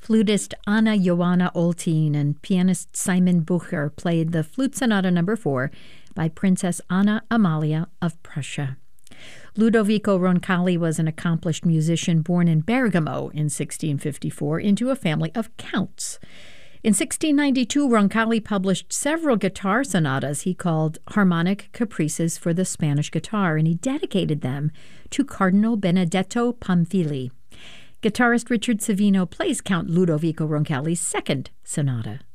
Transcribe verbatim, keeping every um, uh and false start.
Flutist Anna Joanna Oltin and pianist Simon Bucher played the Flute Sonata Number four by Princess Anna Amalia of Prussia. Ludovico Roncalli was an accomplished musician born in Bergamo in sixteen fifty-four into a family of counts. In sixteen ninety-two, Roncalli published several guitar sonatas he called Harmonic Caprices for the Spanish Guitar, and he dedicated them to Cardinal Benedetto Pamphili. Guitarist Richard Savino plays Count Ludovico Roncalli's second sonata.